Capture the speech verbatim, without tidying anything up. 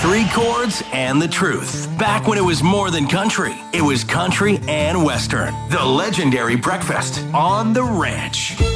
Three chords and the truth. Back when it was more than country, it was country and western. The legendary breakfast on the ranch.